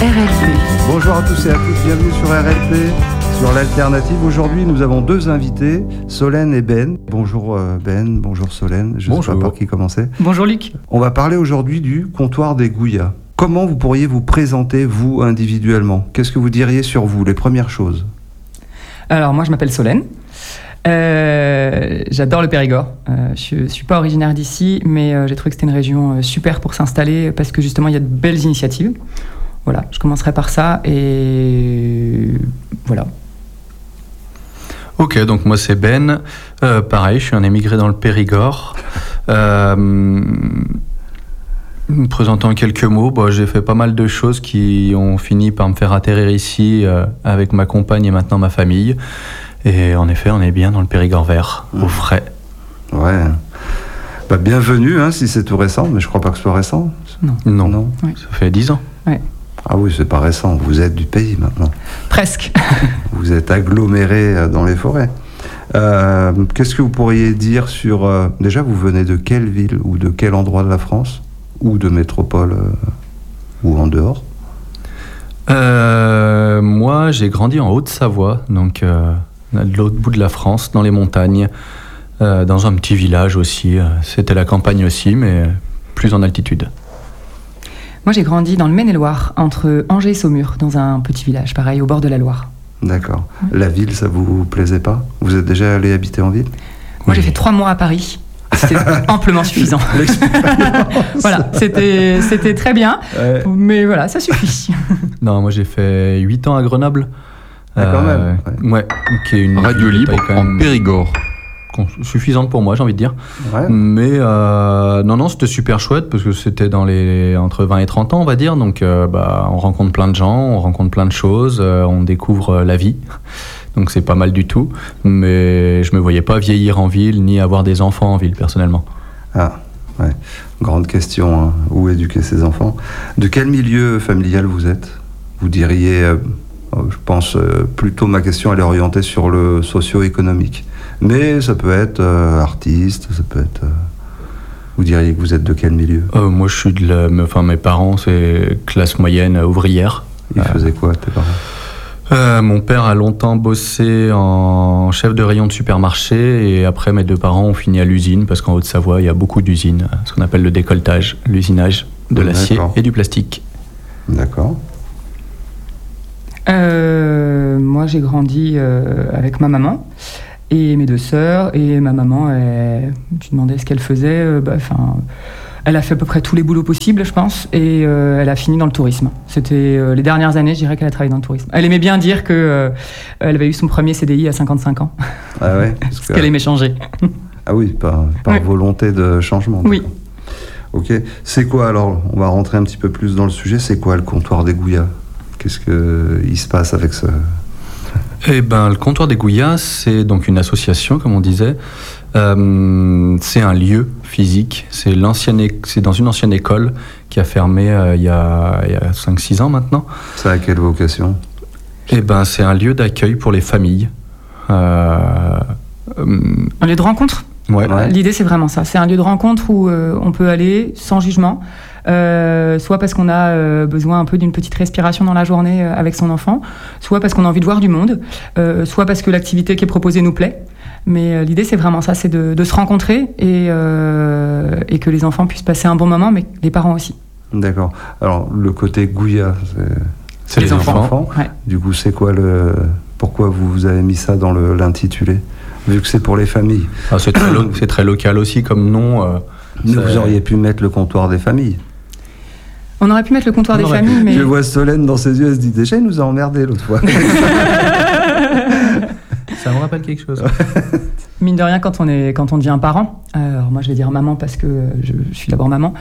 RLP. Bonjour à tous et à toutes, bienvenue sur RLP, sur l'Alternative. Aujourd'hui, nous avons deux invités, Solène et Ben. Bonjour Ben, bonjour Solène. Je ne sais pas par qui commencer. Bonjour Luc. On va parler aujourd'hui du comptoir des Gouyas. Comment vous pourriez vous présenter, vous, individuellement ? Qu'est-ce que vous diriez sur vous, les premières choses ? Alors moi je m'appelle Solène. J'adore le Périgord. Je suis pas originaire d'ici, mais j'ai trouvé que c'était une région super pour s'installer parce que justement il y a de belles initiatives. Voilà, je commencerai par ça et voilà. Ok, donc moi c'est Ben. Pareil, je suis un émigré dans le Périgord. Me présentant en quelques mots, j'ai fait pas mal de choses qui ont fini par me faire atterrir ici avec ma compagne et maintenant ma famille. Et en effet, on est bien dans le Périgord vert, au frais. Ouais. Bienvenue, si c'est tout récent, mais je crois pas que ce soit récent. Non. Oui. Ça fait 10 ans. Ouais. Ah oui, c'est pas récent, vous êtes du pays maintenant. Presque. Vous êtes agglomérés dans les forêts. Qu'est-ce que vous pourriez dire sur... déjà, vous venez de quelle ville ou de quel endroit de la France ? Ou de métropole ou en dehors ? Moi, j'ai grandi en Haute-Savoie, donc de l'autre bout de la France, dans les montagnes, dans un petit village aussi. C'était la campagne aussi, mais plus en altitude. Moi, j'ai grandi dans le Maine-et-Loire, entre Angers et Saumur, dans un petit village, pareil, au bord de la Loire. D'accord. La ville, ça vous plaisait pas ? Vous êtes déjà allé habiter en ville ? Moi, j'ai fait 3 mois à Paris. C'était amplement suffisant. Voilà, c'était très bien, mais voilà, ça suffit. Non, moi j'ai fait 8 ans à Grenoble. Quand même. Ouais, qui est une radio libre en Périgord. Suffisante pour moi, j'ai envie de dire. Ouais. Mais non, c'était super chouette parce que c'était entre 20 et 30 ans, on va dire. Donc on rencontre plein de gens, on rencontre plein de choses, on découvre la vie. Donc c'est pas mal du tout, mais je me voyais pas vieillir en ville ni avoir des enfants en ville personnellement. Ah, ouais. Grande question, où éduquer ses enfants ? De quel milieu familial vous êtes ? Vous diriez, je pense plutôt ma question elle est orientée sur le socio-économique, mais ça peut être artiste, ça peut être... Vous diriez que vous êtes de quel milieu ? Moi je suis mes parents c'est classe moyenne ouvrière. Ils faisaient quoi tes parents ? Mon père a longtemps bossé en chef de rayon de supermarché et après mes 2 parents ont fini à l'usine parce qu'en Haute-Savoie il y a beaucoup d'usines, ce qu'on appelle le décolletage, l'usinage de l'acier et du plastique. D'accord. Moi j'ai grandi avec ma maman et mes 2 sœurs et ma maman, tu demandais ce qu'elle faisait, elle a fait à peu près tous les boulots possibles, je pense, et elle a fini dans le tourisme. C'était les dernières années, je dirais qu'elle a travaillé dans le tourisme. Elle aimait bien dire qu'elle avait eu son premier CDI à 55 ans. Ah ouais, parce qu'elle aimait changer. Ah oui, par volonté de changement. Oui. Ok. C'est quoi alors ? On va rentrer un petit peu plus dans le sujet. C'est quoi le comptoir des Gouyas ? Qu'est-ce qu'il se passe avec ça ? Le comptoir des Gouyas, c'est donc une association, comme on disait. C'est un lieu physique. C'est dans une ancienne école qui a fermé il y a 5-6 ans maintenant. Ça a quelle vocation ? C'est un lieu d'accueil pour les familles. Un lieu de rencontre ? Ouais. L'idée, c'est vraiment ça. C'est un lieu de rencontre où on peut aller sans jugement, soit parce qu'on a besoin un peu d'une petite respiration dans la journée avec son enfant, soit parce qu'on a envie de voir du monde, soit parce que l'activité qui est proposée nous plaît. Mais l'idée, c'est vraiment ça, c'est de se rencontrer et que les enfants puissent passer un bon moment, mais les parents aussi. D'accord. Alors, le côté Gouya, c'est les enfants. Ouais. Du coup, c'est quoi pourquoi vous avez mis ça dans l'intitulé ? Vu que c'est pour les familles. C'est très local aussi comme nom. Mais vous auriez pu mettre le comptoir des familles. On aurait pu mettre le comptoir des familles, mais... Je vois Solène dans ses yeux, elle se dit déjà, il nous a emmerdés l'autre fois. Ça me rappelle quelque chose. Mine de rien, quand on devient parent, alors moi je vais dire maman parce que je suis d'abord maman,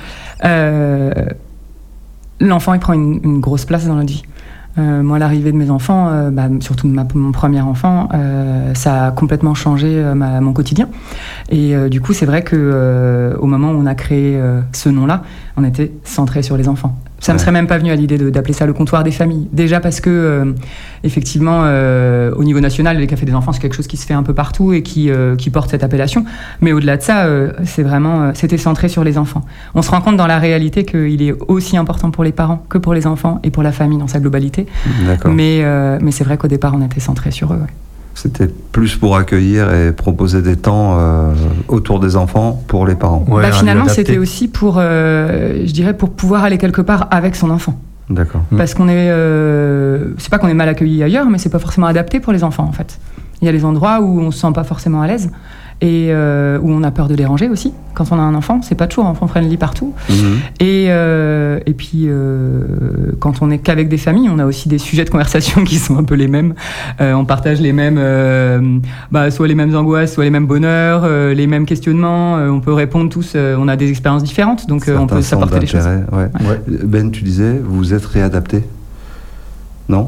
l'enfant il prend une grosse place dans notre vie. Moi, l'arrivée de mes enfants, surtout mon premier enfant, ça a complètement changé mon quotidien. Et du coup, c'est vrai qu'au moment où on a créé ce nom-là, on était centré sur les enfants. Ça me serait même pas venu à l'idée d'appeler ça le comptoir des familles. Déjà parce que, effectivement, au niveau national, les cafés des enfants, c'est quelque chose qui se fait un peu partout et qui porte cette appellation. Mais au-delà de ça, c'était centré sur les enfants. On se rend compte dans la réalité qu'il est aussi important pour les parents que pour les enfants et pour la famille dans sa globalité. D'accord. Mais c'est vrai qu'au départ, on était centré sur eux. Ouais. C'était plus pour accueillir et proposer des temps autour des enfants pour les parents. Ouais, finalement, c'était aussi pour, je dirais, pour pouvoir aller quelque part avec son enfant. D'accord. Parce qu'on c'est pas qu'on est mal accueilli ailleurs, mais c'est pas forcément adapté pour les enfants, en fait. Il y a des endroits où on se sent pas forcément à l'aise et où on a peur de déranger aussi. Quand on a un enfant, c'est pas toujours enfant-friendly partout. Et puis, quand on n'est qu'avec des familles, on a aussi des sujets de conversation qui sont un peu les mêmes. On partage les mêmes, soit les mêmes angoisses, soit les mêmes bonheurs, les mêmes questionnements. On peut répondre tous. On a des expériences différentes, donc on peut s'apporter des choses. Ouais. Ben, tu disais, vous êtes réadapté ? Non ?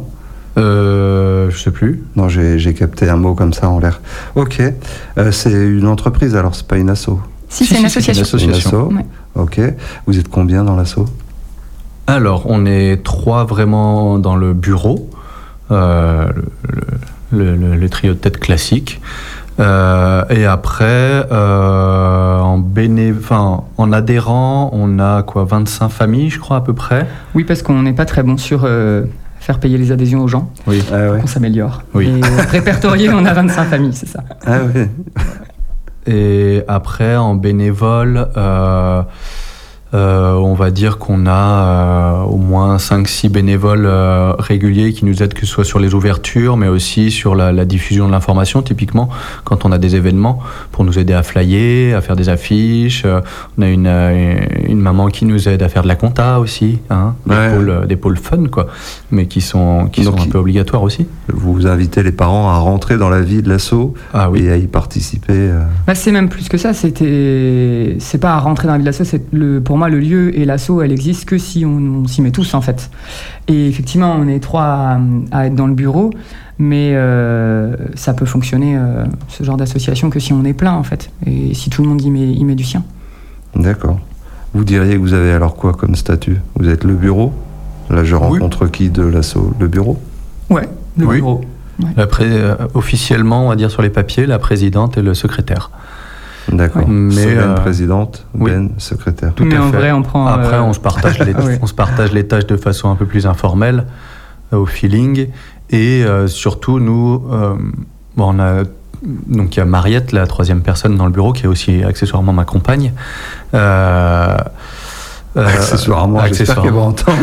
Je sais plus. Non, j'ai capté un mot comme ça en l'air. Ok. C'est une entreprise alors, c'est pas une asso ? Si, c'est une association. Une asso. Ouais. Ok. Vous êtes combien dans l'asso ? Alors, on est 3 vraiment dans le bureau, le trio de tête classique. Et après, en adhérant, on a 25 familles, je crois, à peu près. Oui, parce qu'on n'est pas très bon sur faire payer les adhésions aux gens. Oui. On s'améliore. Oui. Et répertorié, on a 25 familles, c'est ça. Ah oui. Et après, en bénévole, on va dire qu'on a au moins 5-6 bénévoles réguliers qui nous aident, que ce soit sur les ouvertures, mais aussi sur la diffusion de l'information, typiquement quand on a des événements, pour nous aider à flyer, à faire des affiches. On a une maman qui nous aide à faire de la compta aussi, hein, des pôles fun, quoi, mais qui sont un peu obligatoires aussi. Vous invitez les parents à rentrer dans la vie de l'asso et à y participer. C'est même plus que ça. C'est pas à rentrer dans la vie de l'asso, pour moi, le lieu et l'asso, elle existe que si on s'y met tous, en fait. Et effectivement, on est 3 à être dans le bureau, mais ça peut fonctionner, ce genre d'association, que si on est plein, en fait. Et si tout le monde y met du sien. D'accord. Vous diriez que vous avez alors quoi comme statut ? Vous êtes le bureau ? Là, je rencontre qui de l'asso ? Le bureau ? Ouais, le bureau. Ouais. Officiellement, on va dire sur les papiers, la présidente et le secrétaire. D'accord. Mais présidente, Ben secrétaire. Tout mais à en fait. vrai, on prend. Après, on se partage les tâches de façon un peu plus informelle, au feeling. Et surtout, nous, on a. Donc, il y a Mariette, la 3e personne dans le bureau, qui est aussi accessoirement ma compagne. Accessoirement, j'espère qu'elle va entendre.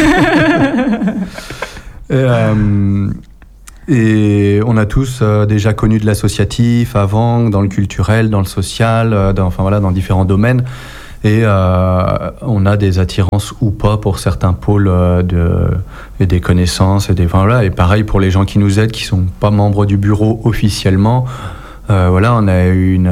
Et on a tous déjà connu de l'associatif avant, dans le culturel, dans le social, dans différents domaines. Et on a des attirances ou pas pour certains pôles et des connaissances. Et pareil pour les gens qui nous aident, qui ne sont pas membres du bureau officiellement. On a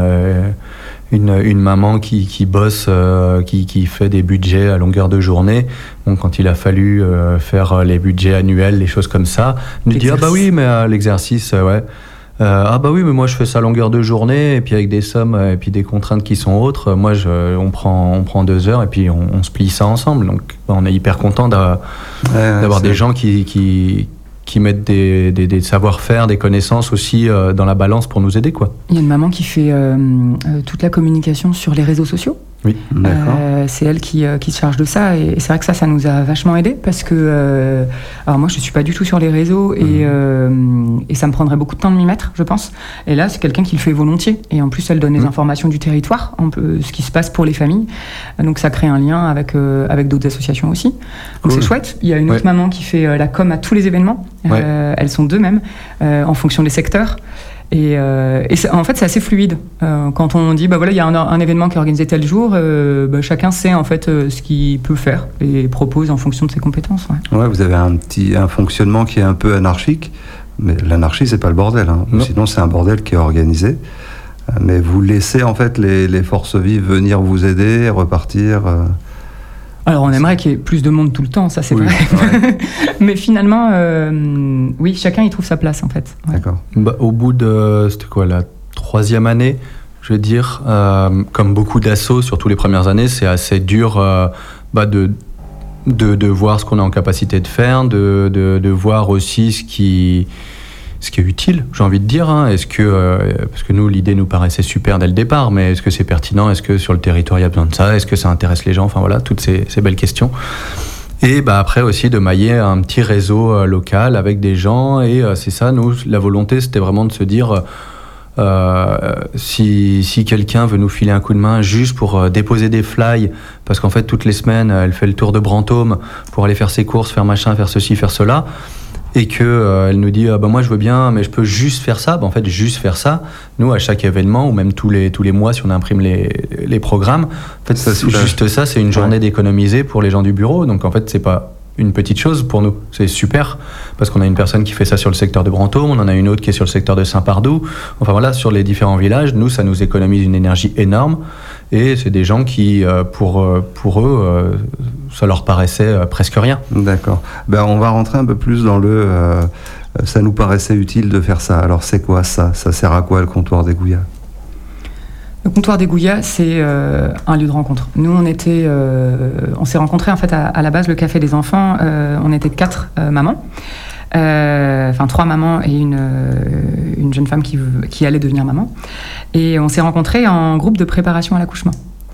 une maman qui bosse, qui fait des budgets à longueur de journée. Bon, quand il a fallu faire les budgets annuels, les choses comme ça, nous dit l'exercice, ouais. Mais moi je fais ça à longueur de journée, et puis avec des sommes et puis des contraintes qui sont autres. Moi on prend 2 heures et puis on se plie ça ensemble. Donc on est hyper content d'avoir des gens qui mettent des savoir-faire, des connaissances aussi dans la balance pour nous aider, quoi. Il y a une maman qui fait toute la communication sur les réseaux sociaux. Oui, d'accord. C'est elle qui se charge de ça, et c'est vrai que ça nous a vachement aidé, parce que alors moi je suis pas du tout sur les réseaux et ça me prendrait beaucoup de temps de m'y mettre, je pense. Et là c'est quelqu'un qui le fait volontiers, et en plus elle donne les informations du territoire, ce qui se passe pour les familles, donc ça crée un lien avec d'autres associations aussi. Donc c'est chouette. Il y a une autre maman qui fait la com à tous les événements. Elles sont 2 même en fonction des secteurs. Et en fait, c'est assez fluide. Quand on dit, il y a un événement qui est organisé tel jour, chacun sait en fait ce qu'il peut faire et propose en fonction de ses compétences. Ouais, vous avez un fonctionnement qui est un peu anarchique, mais l'anarchie, c'est pas le bordel. Hein. Sinon, c'est un bordel qui est organisé. Mais vous laissez en fait les forces vives venir vous aider et repartir. Alors on aimerait qu'il y ait plus de monde tout le temps, ça c'est vrai. Ouais. Mais finalement, oui, chacun y trouve sa place en fait. Ouais. D'accord. Au bout de, c'était quoi, la 3e année, je veux dire, comme beaucoup d'assos, surtout les premières années, c'est assez dur de voir ce qu'on est en capacité de faire, de voir aussi ce qui est utile, j'ai envie de dire. Hein. Est-ce que, parce que nous, l'idée nous paraissait super dès le départ, mais est-ce que c'est pertinent? Est-ce que sur le territoire, il y a besoin de ça? Est-ce que ça intéresse les gens? Enfin voilà, toutes ces belles questions. Et après aussi de mailler un petit réseau local avec des gens. Et c'est ça, nous, la volonté, c'était vraiment de se dire... si quelqu'un veut nous filer un coup de main juste pour déposer des fly, parce qu'en fait toutes les semaines elle fait le tour de Brantôme pour aller faire ses courses, faire machin, faire ceci, faire cela, et que elle nous dit moi je veux bien mais je peux juste faire ça, en fait juste faire ça, nous à chaque événement ou même tous les mois si on imprime les programmes, en fait ça, juste ça c'est une journée d'économiser pour les gens du bureau, donc en fait c'est pas une petite chose pour nous, c'est super parce qu'on a une personne qui fait ça sur le secteur de Brantôme, on en a une autre qui est sur le secteur de Saint-Pardoux, enfin voilà, sur les différents villages, nous ça nous économise une énergie énorme et c'est des gens qui pour eux ça leur paraissait presque rien. D'accord, on va rentrer un peu plus dans ça nous paraissait utile de faire ça, alors c'est quoi ça sert à quoi le comptoir des Gouillas? Le comptoir des Gouillas, c'est un lieu de rencontre. Nous, on s'est rencontrés en fait à la base, le Café des Enfants. On était 4 mamans, 3 mamans et une jeune femme qui allait devenir maman. Et on s'est rencontrés en groupe de préparation à l'accouchement.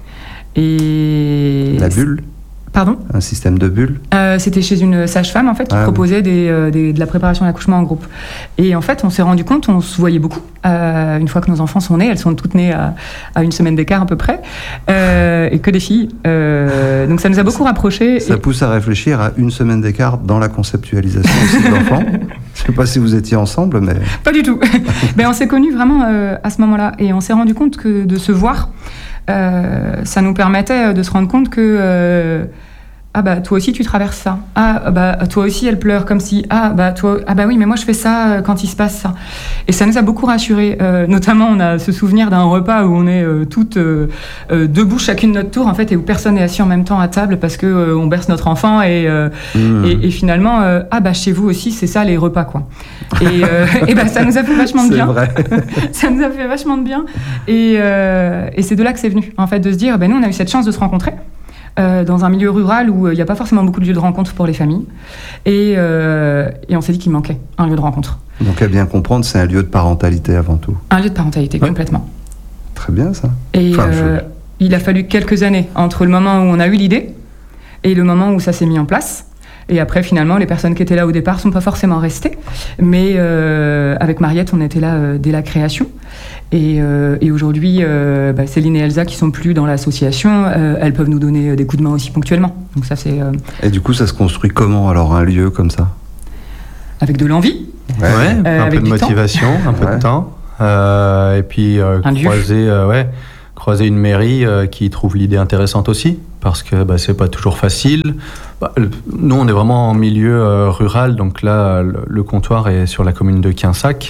Et la bulle? Pardon? Un système de bulles? C'était chez une sage-femme en fait qui proposait de la préparation à l'accouchement en groupe. Et en fait, on s'est rendu compte, on se voyait beaucoup. Une fois que nos enfants sont nés, elles sont toutes nées à une semaine d'écart à peu près, et que des filles. Donc ça nous a beaucoup rapprochés. Ça pousse à réfléchir à une semaine d'écart dans la conceptualisation aussi de l'enfant. Je ne sais pas si vous étiez ensemble, mais... Pas du tout. On s'est connus vraiment à ce moment-là. Et on s'est rendu compte que de se voir, ça nous permettait de se rendre compte que... toi aussi tu traverses ça. Toi aussi elle pleure comme si oui mais moi je fais ça quand il se passe ça. Et ça nous a beaucoup rassurés. Notamment on a ce souvenir d'un repas où on est toutes debout chacune notre tour en fait et où personne n'est assis en même temps à table parce que on berce notre enfant et finalement chez vous aussi c'est ça les repas quoi. Et ça nous a fait vachement de bien. C'est vrai. Ça nous a fait vachement de bien et c'est de là que c'est venu en fait de se dire nous on a eu cette chance de se rencontrer. Dans un milieu rural où il n'y a pas forcément beaucoup de lieux de rencontre pour les familles. Et on s'est dit qu'il manquait un lieu de rencontre. Donc à bien comprendre, c'est un lieu de parentalité avant tout. Un lieu de parentalité, complètement. Très bien ça. Et il a fallu quelques années entre le moment où on a eu l'idée et le moment où ça s'est mis en place. Et après, finalement, les personnes qui étaient là au départ ne sont pas forcément restées. Mais avec Mariette, on était là dès la création. Et aujourd'hui, Céline et Elsa, qui ne sont plus dans l'association, elles peuvent nous donner des coups de main aussi ponctuellement. Donc ça, c'est... Et du coup, ça se construit comment, alors, un lieu comme ça? Avec de l'envie. Un peu de motivation, un peu de temps. Et puis, croiser une mairie qui trouve l'idée intéressante aussi. Parce que c'est pas toujours facile. Nous, on est vraiment en milieu rural, donc là, le comptoir est sur la commune de Quinsac.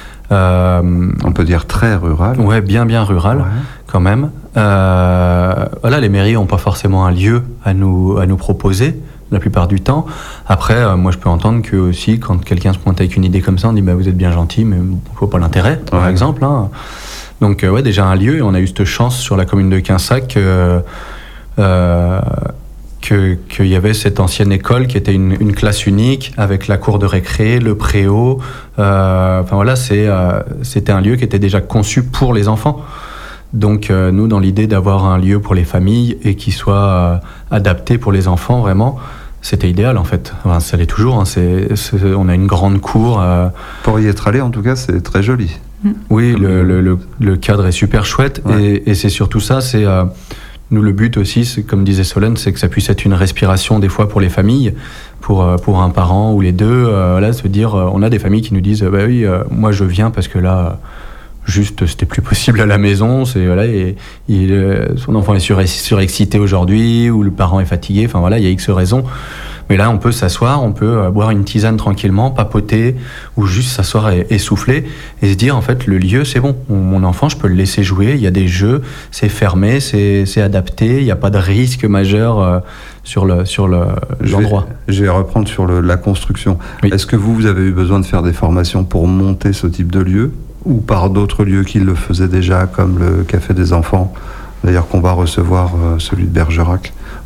On peut dire très rural. Ouais, bien rural, quand même. Les mairies n'ont pas forcément un lieu à nous proposer, la plupart du temps. Après, moi, je peux entendre que aussi, quand quelqu'un se pointe avec une idée comme ça, on dit vous êtes bien gentil, mais il ne faut pas l'intérêt, par exemple. Hein. Donc, déjà un lieu, et on a eu cette chance sur la commune de Quinsac qu'il y avait cette ancienne école qui était une classe unique avec la cour de récré, le préau. C'était un lieu qui était déjà conçu pour les enfants. Donc nous, dans l'idée d'avoir un lieu pour les familles et qui soit adapté pour les enfants, vraiment, c'était idéal en fait. Enfin, ça l'est toujours. Hein. On a une grande cour. Pour y être allé, en tout cas, c'est très joli. Oui, le cadre est super chouette. Ouais. Et c'est surtout ça, c'est... Nous, le but aussi, c'est, comme disait Solène, c'est que ça puisse être une respiration des fois pour les familles, pour un parent ou les deux. Se dire, on a des familles qui nous disent moi je viens parce que là, juste c'était plus possible à la maison. Son enfant est surexcité aujourd'hui ou le parent est fatigué. Enfin voilà, il y a X raisons. Mais là, on peut s'asseoir, on peut boire une tisane tranquillement, papoter, ou juste s'asseoir et souffler, et se dire, en fait, le lieu, c'est bon. Mon enfant, je peux le laisser jouer, il y a des jeux, c'est fermé, c'est adapté, il n'y a pas de risque majeur sur l'endroit. Je vais reprendre sur la construction. Oui. Est-ce que vous avez eu besoin de faire des formations pour monter ce type de lieu, ou par d'autres lieux qui le faisaient déjà, comme le Café des Enfants, d'ailleurs qu'on va recevoir, celui de Bergerac,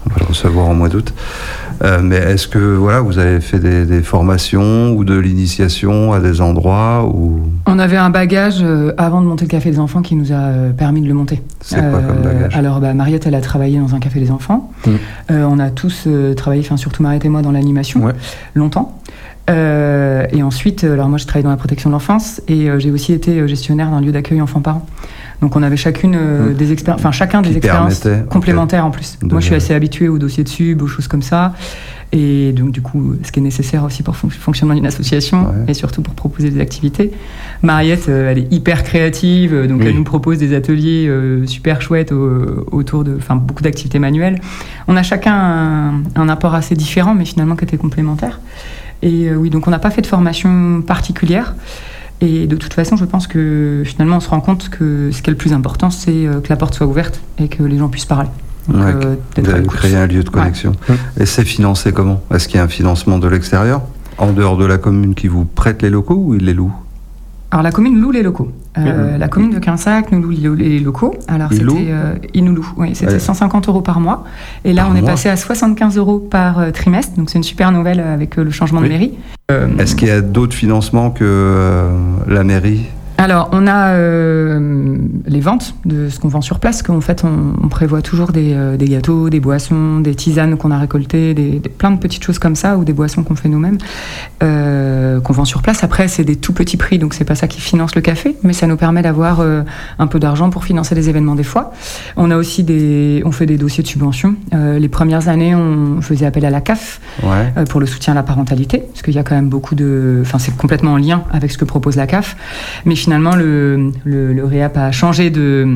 On va le recevoir au mois d'août. Mais est-ce que vous avez fait des formations ou de l'initiation à des endroits où... On avait un bagage avant de monter le Café des Enfants qui nous a permis de le monter. C'est quoi comme bagage? Alors Mariette, elle a travaillé dans un Café des Enfants. On a tous travaillé, surtout Mariette et moi, dans l'animation, longtemps. Et ensuite, alors moi j'ai travaillé dans la protection de l'enfance et j'ai aussi été gestionnaire d'un lieu d'accueil enfants-parents. Donc on avait chacun des expériences complémentaires en plus. Moi je suis assez habituée aux dossiers de sub, aux choses comme ça. Et donc du coup, ce qui est nécessaire aussi pour le fonctionnement d'une association et surtout pour proposer des activités. Mariette, elle est hyper créative, donc elle nous propose des ateliers super chouettes autour de beaucoup d'activités manuelles. On a chacun un apport assez différent mais finalement qui était complémentaire. Et donc on n'a pas fait de formation particulière. Et de toute façon, je pense que finalement, on se rend compte que ce qui est le plus important, c'est que la porte soit ouverte et que les gens puissent parler. Donc, vous avez créé un lieu de connexion. Et c'est financé comment? Est-ce qu'il y a un financement de l'extérieur, en dehors de la commune qui vous prête les locaux ou il les loue? Alors la commune loue les locaux. La commune de Quinsac nous loue les locaux. Alors il nous loue. Oui, c'était 150 € par mois. Et là, on est passé à 75 € par trimestre. Donc c'est une super nouvelle avec le changement de mairie. Est-ce qu'il y a d'autres financements que la mairie? Alors, on a les ventes de ce qu'on vend sur place, qu'en fait, on prévoit toujours des gâteaux, des boissons, des tisanes qu'on a récoltées, plein de petites choses comme ça, ou des boissons qu'on fait nous-mêmes, qu'on vend sur place. Après, c'est des tout petits prix, donc c'est pas ça qui finance le café, mais ça nous permet d'avoir un peu d'argent pour financer les événements des fois. On a aussi on fait des dossiers de subvention. Les premières années, on faisait appel à la CAF pour le soutien à la parentalité, parce qu'il y a quand même beaucoup c'est complètement en lien avec ce que propose la CAF, mais finalement, le REAP a changé de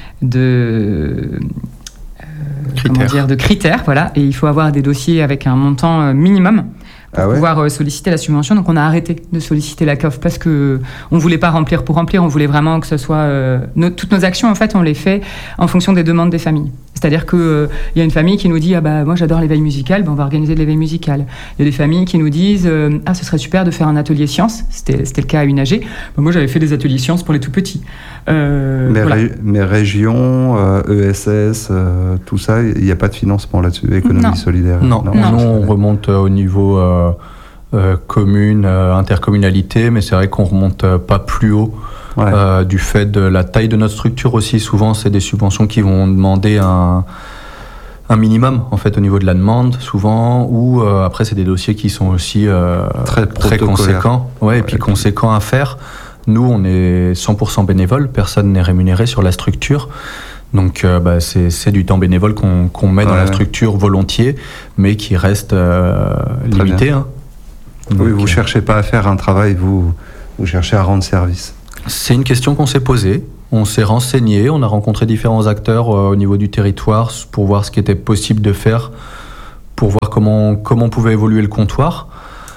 critères, voilà, et il faut avoir des dossiers avec un montant minimum pour pouvoir solliciter la subvention. Donc on a arrêté de solliciter la CAF parce que on voulait pas remplir pour remplir, on voulait vraiment que ce soit toutes nos actions en fait on les fait en fonction des demandes des familles. C'est-à-dire que y a une famille qui nous dit moi j'adore l'éveil musical, on va organiser de l'éveil musical. Il y a des familles qui nous disent ce serait super de faire un atelier sciences, c'était le cas à Unagé. Moi j'avais fait des ateliers sciences pour les tout petits. Mais régions, ESS, tout ça, il n'y a pas de financement là-dessus, économie solidaire. Non, on remonte au niveau commune, intercommunalité, mais c'est vrai qu'on remonte pas plus haut. Du fait de la taille de notre structure aussi, souvent c'est des subventions qui vont demander un minimum en fait au niveau de la demande souvent, ou après c'est des dossiers qui sont aussi très conséquents, et puis conséquents à faire. Nous on est 100% bénévole, personne n'est rémunéré sur la structure. Donc c'est du temps bénévole qu'on met dans la structure volontiers, mais qui reste limité. Donc, vous cherchez pas à faire un travail, vous cherchez à rendre service. C'est une question qu'on s'est posée, on s'est renseigné, on a rencontré différents acteurs au niveau du territoire pour voir ce qui était possible de faire, pour voir comment pouvait évoluer le comptoir,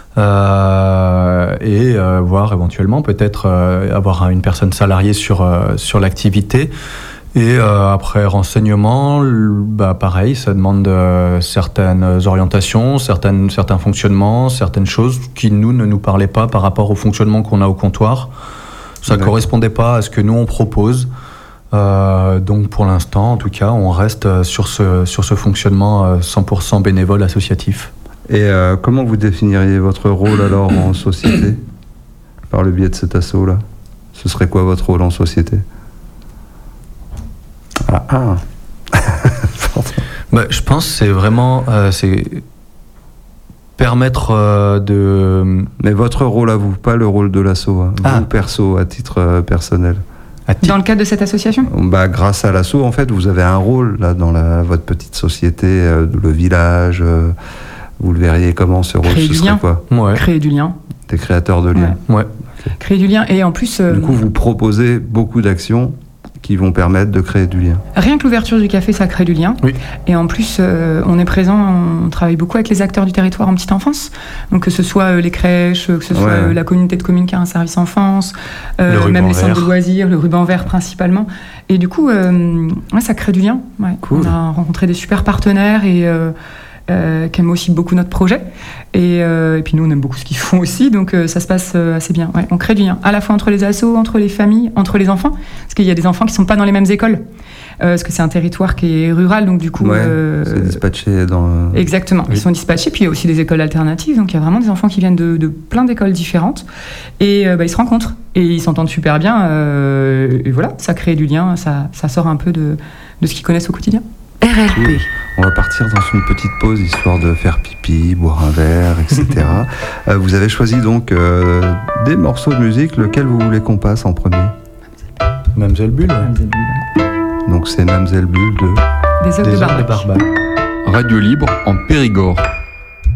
et voir éventuellement peut-être avoir une personne salariée sur l'activité. Et après renseignement, pareil, ça demande certaines orientations, certains fonctionnements, certaines choses qui ne nous parlaient pas par rapport au fonctionnement qu'on a au comptoir. Ça ne correspondait pas à ce que nous on propose. Donc pour l'instant, en tout cas, on reste sur ce fonctionnement 100% bénévole associatif. Et comment vous définiriez votre rôle alors en société, par le biais de cet asso-là? Ce serait quoi votre rôle en société? Je pense que c'est vraiment permettre de... Mais votre rôle à vous, pas le rôle de l'asso, vous perso, à titre personnel. Dans le cadre de cette association ? Grâce à l'asso, en fait, vous avez un rôle là dans votre petite société, le village. Vous le verriez comment ce rôle? Ce serait quoi? Créer du lien. T'es créateur de liens. Okay. Créer du lien et en plus. Du coup, vous proposez beaucoup d'actions qui vont permettre de créer du lien. Rien que l'ouverture du café, ça crée du lien. Oui. Et en plus, on est présent, on travaille beaucoup avec les acteurs du territoire en petite enfance. Donc que ce soit les crèches, que ce soit la communauté de communes qui a un service enfance, même les centres de loisirs, le ruban vert principalement. Et du coup, ça crée du lien. Cool. On a rencontré des super partenaires et qui aiment aussi beaucoup notre projet. Et puis nous, on aime beaucoup ce qu'ils font aussi, donc ça se passe assez bien. On crée du lien, à la fois entre les assos, entre les familles, entre les enfants, parce qu'il y a des enfants qui ne sont pas dans les mêmes écoles. parce que c'est un territoire qui est rural, donc du coup... c'est dispatché dans... Exactement, ils sont dispatchés, puis il y a aussi des écoles alternatives, donc il y a vraiment des enfants qui viennent de plein d'écoles différentes, et ils se rencontrent, et ils s'entendent super bien, et voilà, ça crée du lien, ça sort un peu de ce qu'ils connaissent au quotidien. RLP. On va partir dans une petite pause, histoire de faire pipi, boire un verre, etc. Vous avez choisi donc des morceaux de musique, lequel vous voulez qu'on passe en premier? Mamselle Bulle, Donc c'est Mamselle Bulle de... Des œufs de Barbac. Radio Libre en Périgord.